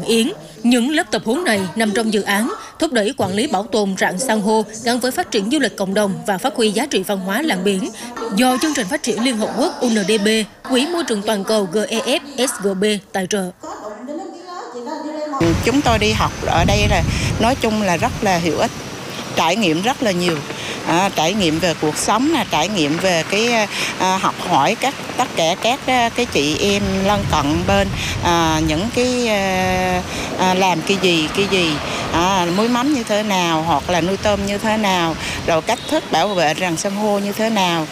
Yến. Những lớp tập huấn này nằm trong dự án thúc đẩy quản lý bảo tồn rạn san hô gắn với phát triển du lịch cộng đồng và phát huy giá trị văn hóa làng biển do chương trình phát triển Liên Hợp Quốc UNDP, Quỹ môi trường toàn cầu GEF SGB tài trợ. Chúng tôi đi học ở đây là nói chung là rất là hữu ích, trải nghiệm rất là nhiều. Trải nghiệm về cuộc sống, trải nghiệm về cái học hỏi tất cả các cái chị em lân cận bên những cái làm cái gì muối mắm như thế nào hoặc là nuôi tôm như thế nào, rồi cách thức bảo vệ rạn san hô như thế nào.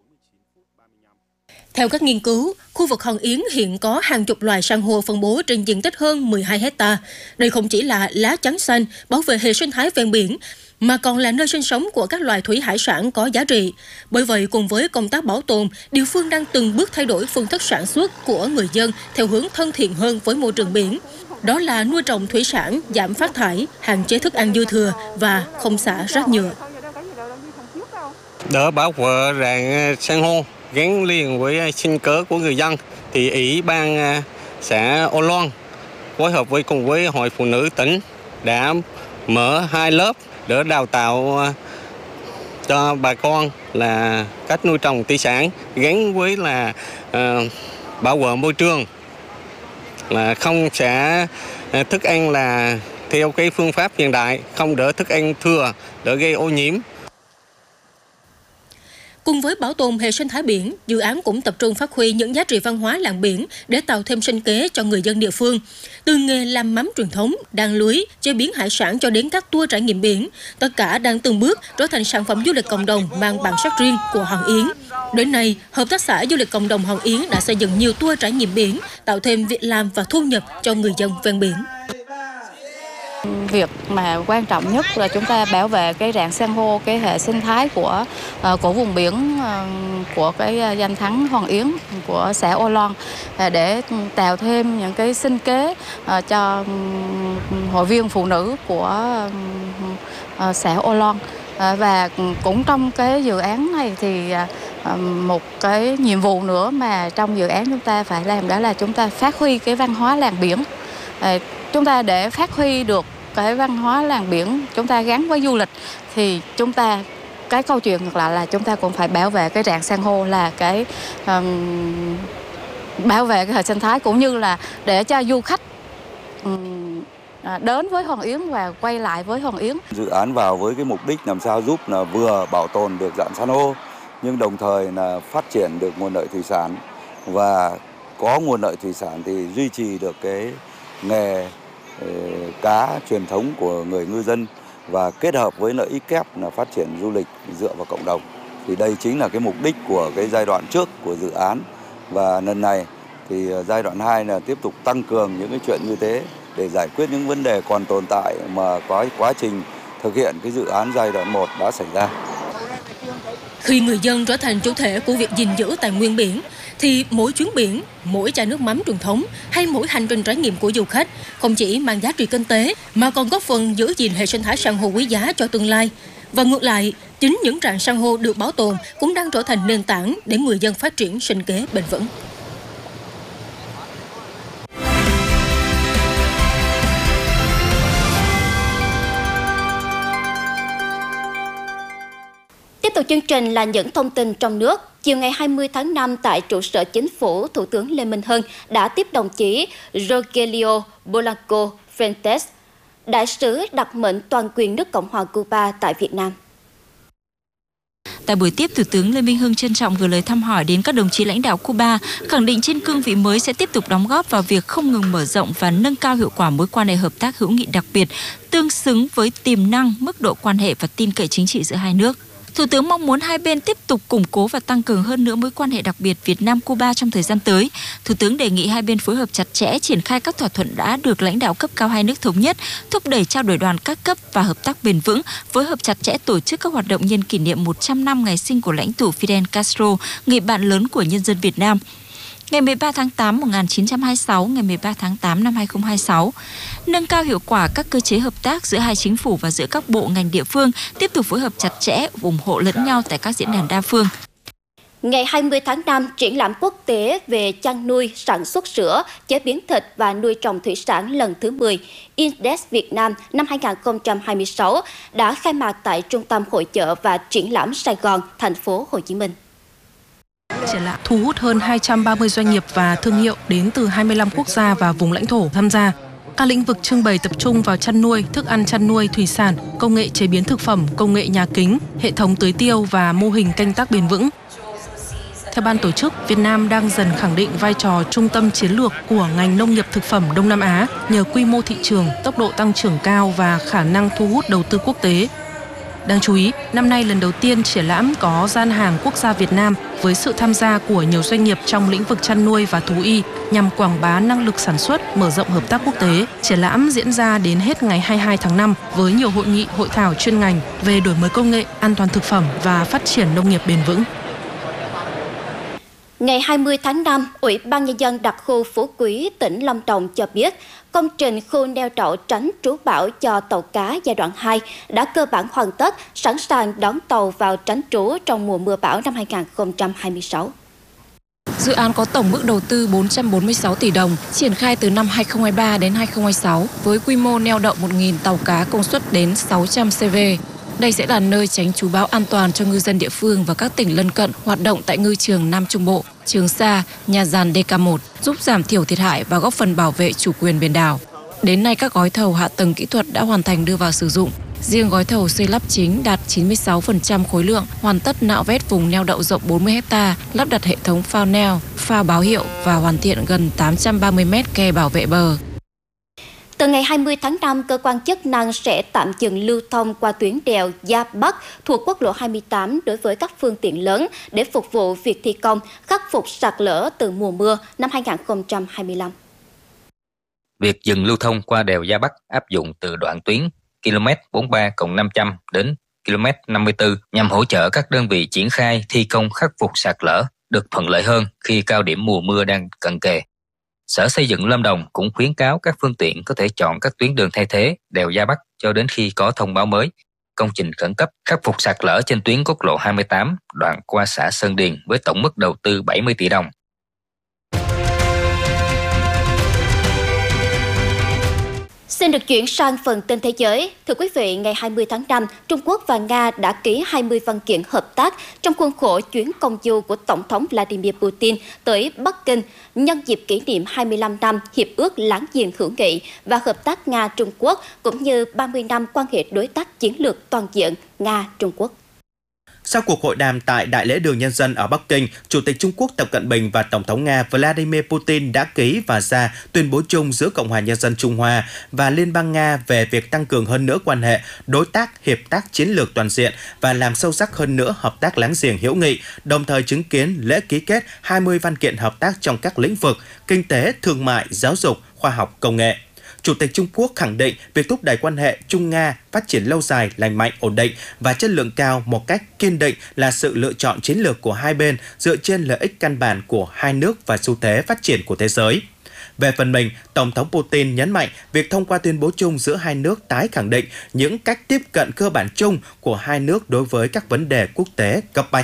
Theo các nghiên cứu, khu vực Hòn Yến hiện có hàng chục loài san hô phân bố trên diện tích hơn 12 hecta. Đây không chỉ là lá chắn xanh bảo vệ hệ sinh thái ven biển, mà còn là nơi sinh sống của các loài thủy hải sản có giá trị. Bởi vậy, cùng với công tác bảo tồn, địa phương đang từng bước thay đổi phương thức sản xuất của người dân theo hướng thân thiện hơn với môi trường biển. Đó là nuôi trồng thủy sản, giảm phát thải, hạn chế thức ăn dư thừa và không xả rác nhựa. Để bảo vệ rạn san hô gắn liền với sinh kế của người dân, thì Ủy ban xã Ô Loan phối hợp cùng với Hội Phụ nữ tỉnh đã mở 2 lớp để đào tạo cho bà con là cách nuôi trồng thủy sản gắn với là bảo vệ môi trường, là không xả thức ăn là theo cái phương pháp hiện đại, không để thức ăn thừa để gây ô nhiễm. Cùng với bảo tồn hệ sinh thái biển, dự án cũng tập trung phát huy những giá trị văn hóa làng biển để tạo thêm sinh kế cho người dân địa phương. Từ nghề làm mắm truyền thống, đan lưới, chế biến hải sản cho đến các tour trải nghiệm biển, tất cả đang từng bước trở thành sản phẩm du lịch cộng đồng mang bản sắc riêng của Hòn Yến. Đến nay, Hợp tác xã Du lịch Cộng đồng Hòn Yến đã xây dựng nhiều tour trải nghiệm biển, tạo thêm việc làm và thu nhập cho người dân ven biển. Việc mà quan trọng nhất là chúng ta bảo vệ cái rạn san hô, cái hệ sinh thái của vùng biển của cái danh thắng Hòn Yến của xã Ô Loan để tạo thêm những cái sinh kế cho hội viên phụ nữ của xã Ô Loan. Và cũng trong cái dự án này thì một cái nhiệm vụ nữa mà trong dự án chúng ta phải làm đó là chúng ta phát huy cái văn hóa làng biển. Chúng ta để phát huy được cái văn hóa làng biển, chúng ta gắn với du lịch thì chúng ta cái câu chuyện ngược lại là chúng ta cũng phải bảo vệ cái rạn san hô, là cái bảo vệ cái hệ sinh thái cũng như là để cho du khách đến với Hòn Yến và quay lại với Hòn Yến. Dự án vào với cái mục đích làm sao giúp là vừa bảo tồn được rạn san hô nhưng đồng thời là phát triển được nguồn lợi thủy sản, và có nguồn lợi thủy sản thì duy trì được cái nghề cá truyền thống của người ngư dân và kết hợp với lợi ích kép là phát triển du lịch dựa vào cộng đồng. Thì đây chính là cái mục đích của cái giai đoạn trước của dự án, và lần này thì giai đoạn 2 là tiếp tục tăng cường những cái chuyện như thế để giải quyết những vấn đề còn tồn tại mà có quá trình thực hiện cái dự án giai đoạn 1 đã xảy ra. Khi người dân trở thành chủ thể của việc gìn giữ tài nguyên biển, thì mỗi chuyến biển, mỗi chai nước mắm truyền thống hay mỗi hành trình trải nghiệm của du khách không chỉ mang giá trị kinh tế mà còn góp phần giữ gìn hệ sinh thái san hô quý giá cho tương lai. Và ngược lại, chính những rạn san hô được bảo tồn cũng đang trở thành nền tảng để người dân phát triển sinh kế bền vững. Tiếp tục chương trình là những thông tin trong nước. Chiều ngày 20 tháng 5 tại trụ sở chính phủ, Thủ tướng Lê Minh Hân đã tiếp đồng chí Rogelio Blanco Fuentes, đại sứ đặc mệnh toàn quyền nước Cộng hòa Cuba tại Việt Nam. Tại buổi tiếp, Thủ tướng Lê Minh Hân trân trọng gửi lời thăm hỏi đến các đồng chí lãnh đạo Cuba, khẳng định trên cương vị mới sẽ tiếp tục đóng góp vào việc không ngừng mở rộng và nâng cao hiệu quả mối quan hệ hợp tác hữu nghị đặc biệt, tương xứng với tiềm năng, mức độ quan hệ và tin cậy chính trị giữa hai nước. Thủ tướng mong muốn hai bên tiếp tục củng cố và tăng cường hơn nữa mối quan hệ đặc biệt Việt Nam-Cuba trong thời gian tới. Thủ tướng đề nghị hai bên phối hợp chặt chẽ, triển khai các thỏa thuận đã được lãnh đạo cấp cao hai nước thống nhất, thúc đẩy trao đổi đoàn các cấp và hợp tác bền vững, phối hợp chặt chẽ tổ chức các hoạt động nhân kỷ niệm 100 năm ngày sinh của lãnh tụ Fidel Castro, người bạn lớn của nhân dân Việt Nam. Ngày 13 tháng 8 1926, ngày 13 tháng 8 năm 2026. Nâng cao hiệu quả các cơ chế hợp tác giữa hai chính phủ và giữa các bộ ngành địa phương, tiếp tục phối hợp chặt chẽ, ủng hộ lẫn nhau tại các diễn đàn đa phương. Ngày 20 tháng 5, triển lãm quốc tế về chăn nuôi, sản xuất sữa, chế biến thịt và nuôi trồng thủy sản lần thứ 10 Index Việt Nam năm 2026 đã khai mạc tại Trung tâm Hội chợ và Triển lãm Sài Gòn, thành phố Hồ Chí Minh. Triển lãm thu hút hơn 230 doanh nghiệp và thương hiệu đến từ 25 quốc gia và vùng lãnh thổ tham gia. Các lĩnh vực trưng bày tập trung vào chăn nuôi, thức ăn chăn nuôi, thủy sản, công nghệ chế biến thực phẩm, công nghệ nhà kính, hệ thống tưới tiêu và mô hình canh tác bền vững. Theo ban tổ chức, Việt Nam đang dần khẳng định vai trò trung tâm chiến lược của ngành nông nghiệp thực phẩm Đông Nam Á nhờ quy mô thị trường, tốc độ tăng trưởng cao và khả năng thu hút đầu tư quốc tế. Đáng chú ý, năm nay lần đầu tiên triển lãm có gian hàng quốc gia Việt Nam với sự tham gia của nhiều doanh nghiệp trong lĩnh vực chăn nuôi và thú y nhằm quảng bá năng lực sản xuất, mở rộng hợp tác quốc tế. Triển lãm diễn ra đến hết ngày 22 tháng 5 với nhiều hội nghị, hội thảo chuyên ngành về đổi mới công nghệ, an toàn thực phẩm và phát triển nông nghiệp bền vững. Ngày 20 tháng 5, Ủy ban Nhân dân đặc khu Phú Quý, tỉnh Lâm Đồng cho biết, công trình khu neo đậu tránh trú bão cho tàu cá giai đoạn 2 đã cơ bản hoàn tất, sẵn sàng đón tàu vào tránh trú trong mùa mưa bão năm 2026. Dự án có tổng mức đầu tư 446 tỷ đồng, triển khai từ năm 2023 đến 2026 với quy mô neo đậu 1.000 tàu cá công suất đến 600 CV. Đây sẽ là nơi tránh trú bão an toàn cho ngư dân địa phương và các tỉnh lân cận hoạt động tại ngư trường Nam Trung Bộ, Trường Sa, Nhà Giàn DK1, giúp giảm thiểu thiệt hại và góp phần bảo vệ chủ quyền biển đảo. Đến nay các gói thầu hạ tầng kỹ thuật đã hoàn thành đưa vào sử dụng. Riêng gói thầu xây lắp chính đạt 96% khối lượng, hoàn tất nạo vét vùng neo đậu rộng 40 ha, lắp đặt hệ thống phao neo, phao báo hiệu và hoàn thiện gần 830 mét kè bảo vệ bờ. Từ ngày 20 tháng 5, cơ quan chức năng sẽ tạm dừng lưu thông qua tuyến đèo Gia Bắc thuộc quốc lộ 28 đối với các phương tiện lớn để phục vụ việc thi công, khắc phục sạt lở từ mùa mưa năm 2025. Việc dừng lưu thông qua đèo Gia Bắc áp dụng từ đoạn tuyến km 43+500 đến km 54 nhằm hỗ trợ các đơn vị triển khai thi công khắc phục sạt lở được thuận lợi hơn khi cao điểm mùa mưa đang cận kề. Sở Xây dựng Lâm Đồng cũng khuyến cáo các phương tiện có thể chọn các tuyến đường thay thế đèo Gia Bắc cho đến khi có thông báo mới. Công trình khẩn cấp khắc phục sạt lở trên tuyến quốc lộ 28 đoạn qua xã Sơn Điền với tổng mức đầu tư 70 tỷ đồng. Xin được chuyển sang phần tin thế giới. Thưa quý vị, ngày 20 tháng 5, Trung Quốc và Nga đã ký 20 văn kiện hợp tác trong khuôn khổ chuyến công du của Tổng thống Vladimir Putin tới Bắc Kinh nhân dịp kỷ niệm 25 năm Hiệp ước Láng giềng hữu nghị và hợp tác Nga-Trung Quốc cũng như 30 năm quan hệ đối tác chiến lược toàn diện Nga-Trung Quốc. Sau cuộc hội đàm tại Đại lễ Đường Nhân dân ở Bắc Kinh, Chủ tịch Trung Quốc Tập Cận Bình và Tổng thống Nga Vladimir Putin đã ký và ra tuyên bố chung giữa Cộng hòa Nhân dân Trung Hoa và Liên bang Nga về việc tăng cường hơn nữa quan hệ đối tác, hiệp tác chiến lược toàn diện và làm sâu sắc hơn nữa hợp tác láng giềng hữu nghị, đồng thời chứng kiến lễ ký kết 20 văn kiện hợp tác trong các lĩnh vực kinh tế, thương mại, giáo dục, khoa học, công nghệ. Chủ tịch Trung Quốc khẳng định việc thúc đẩy quan hệ Trung-Nga phát triển lâu dài, lành mạnh, ổn định và chất lượng cao một cách kiên định là sự lựa chọn chiến lược của hai bên dựa trên lợi ích căn bản của hai nước và xu thế phát triển của thế giới. Về phần mình, Tổng thống Putin nhấn mạnh việc thông qua tuyên bố chung giữa hai nước tái khẳng định những cách tiếp cận cơ bản chung của hai nước đối với các vấn đề quốc tế cấp bách.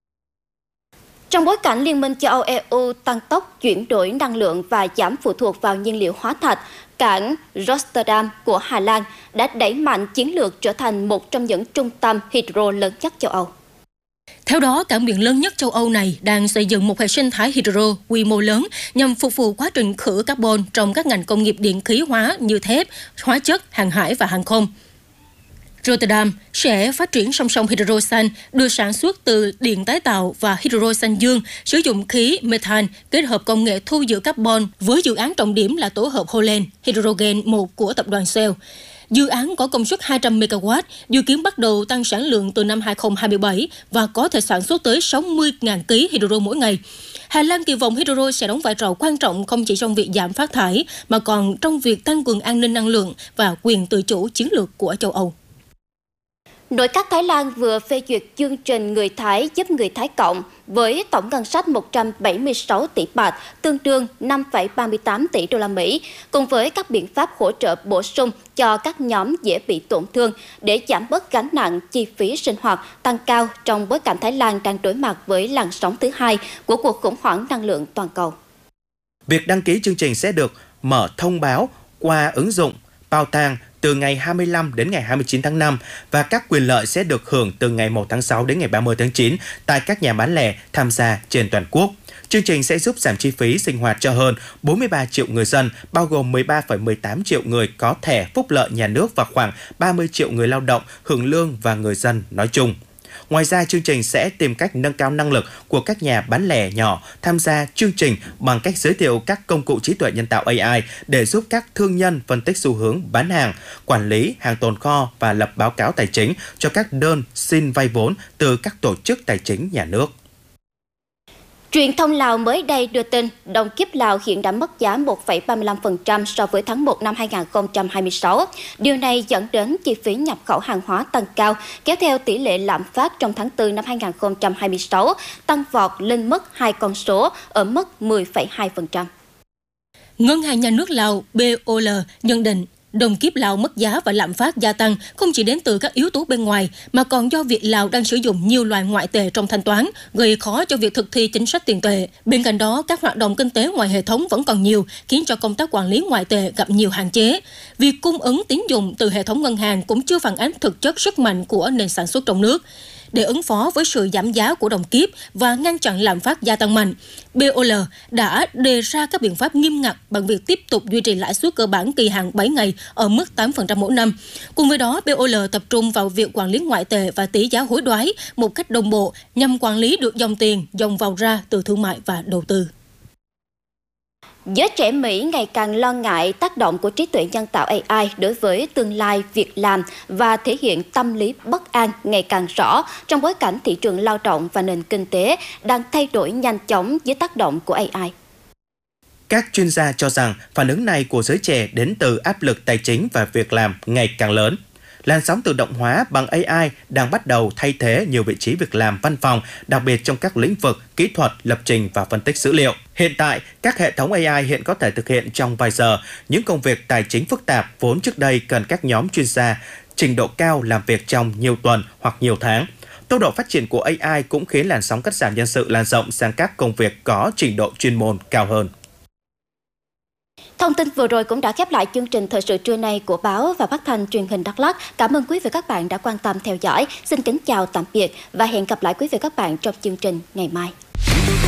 Trong bối cảnh Liên minh châu Âu EU tăng tốc chuyển đổi năng lượng và giảm phụ thuộc vào nhiên liệu hóa thạch, cảng Rotterdam của Hà Lan đã đẩy mạnh chiến lược trở thành một trong những trung tâm hydro lớn nhất châu Âu. Theo đó, cảng biển lớn nhất châu Âu này đang xây dựng một hệ sinh thái hydro quy mô lớn nhằm phục vụ quá trình khử carbon trong các ngành công nghiệp điện khí hóa như thép, hóa chất, hàng hải và hàng không. Rotterdam sẽ phát triển song song hydro xanh đưa sản xuất từ điện tái tạo và hydro xanh dương sử dụng khí methane kết hợp công nghệ thu giữ carbon với dự án trọng điểm là tổ hợp Holland Hydrogen 1 của tập đoàn Shell. Dự án có công suất 200 MW, dự kiến bắt đầu tăng sản lượng từ năm 2027 và có thể sản xuất tới 60.000 kg hydro mỗi ngày. Hà Lan kỳ vọng hydro sẽ đóng vai trò quan trọng không chỉ trong việc giảm phát thải mà còn trong việc tăng cường an ninh năng lượng và quyền tự chủ chiến lược của châu Âu. Nội các Thái Lan vừa phê duyệt chương trình Người Thái giúp người Thái cộng với tổng ngân sách 176 tỷ baht, tương đương 5,38 tỷ đô la Mỹ, cùng với các biện pháp hỗ trợ bổ sung cho các nhóm dễ bị tổn thương để giảm bớt gánh nặng chi phí sinh hoạt tăng cao trong bối cảnh Thái Lan đang đối mặt với làn sóng thứ hai của cuộc khủng hoảng năng lượng toàn cầu. Việc đăng ký chương trình sẽ được mở thông báo qua ứng dụng Bao Thang từ ngày 25 đến ngày 29 tháng 5 và các quyền lợi sẽ được hưởng từ ngày 1 tháng 6 đến ngày 30 tháng 9 tại các nhà bán lẻ tham gia trên toàn quốc. Chương trình sẽ giúp giảm chi phí sinh hoạt cho hơn 43 triệu người dân, bao gồm 13,18 triệu người có thẻ phúc lợi nhà nước và khoảng 30 triệu người lao động, hưởng lương và người dân nói chung. Ngoài ra, chương trình sẽ tìm cách nâng cao năng lực của các nhà bán lẻ nhỏ tham gia chương trình bằng cách giới thiệu các công cụ trí tuệ nhân tạo AI để giúp các thương nhân phân tích xu hướng bán hàng, quản lý hàng tồn kho và lập báo cáo tài chính cho các đơn xin vay vốn từ các tổ chức tài chính nhà nước. Truyền thông Lào mới đây đưa tin đồng kíp Lào hiện đã mất giá 1,35% so với tháng 1 năm 2026. Điều này dẫn đến chi phí nhập khẩu hàng hóa tăng cao, kéo theo tỷ lệ lạm phát trong tháng 4 năm 2026 tăng vọt lên mức 2 con số ở mức 10,2%. Ngân hàng Nhà nước Lào BOL nhận định đồng kíp Lào mất giá và lạm phát gia tăng không chỉ đến từ các yếu tố bên ngoài mà còn do việc Lào đang sử dụng nhiều loại ngoại tệ trong thanh toán, gây khó cho việc thực thi chính sách tiền tệ. Bên cạnh đó, các hoạt động kinh tế ngoài hệ thống vẫn còn nhiều, khiến cho công tác quản lý ngoại tệ gặp nhiều hạn chế. Việc cung ứng tín dụng từ hệ thống ngân hàng cũng chưa phản ánh thực chất sức mạnh của nền sản xuất trong nước. Để ứng phó với sự giảm giá của đồng kíp và ngăn chặn lạm phát gia tăng mạnh, BOL đã đề ra các biện pháp nghiêm ngặt bằng việc tiếp tục duy trì lãi suất cơ bản kỳ hạn 7 ngày ở mức 8% mỗi năm. Cùng với đó, BOL tập trung vào việc quản lý ngoại tệ và tỷ giá hối đoái một cách đồng bộ nhằm quản lý được dòng tiền dòng vào ra từ thương mại và đầu tư. Giới trẻ Mỹ ngày càng lo ngại tác động của trí tuệ nhân tạo AI đối với tương lai việc làm và thể hiện tâm lý bất an ngày càng rõ trong bối cảnh thị trường lao động và nền kinh tế đang thay đổi nhanh chóng dưới tác động của AI. Các chuyên gia cho rằng phản ứng này của giới trẻ đến từ áp lực tài chính và việc làm ngày càng lớn. Làn sóng tự động hóa bằng AI đang bắt đầu thay thế nhiều vị trí việc làm văn phòng, đặc biệt trong các lĩnh vực kỹ thuật, lập trình và phân tích dữ liệu. Hiện tại, các hệ thống AI hiện có thể thực hiện trong vài giờ những công việc tài chính phức tạp vốn trước đây cần các nhóm chuyên gia trình độ cao làm việc trong nhiều tuần hoặc nhiều tháng. Tốc độ phát triển của AI cũng khiến làn sóng cắt giảm nhân sự lan rộng sang các công việc có trình độ chuyên môn cao hơn. Thông tin vừa rồi cũng đã khép lại chương trình thời sự trưa nay của báo và phát thanh truyền hình Đắk Lắk. Cảm ơn quý vị và các bạn đã quan tâm theo dõi. Xin kính chào tạm biệt và hẹn gặp lại quý vị và các bạn trong chương trình ngày mai.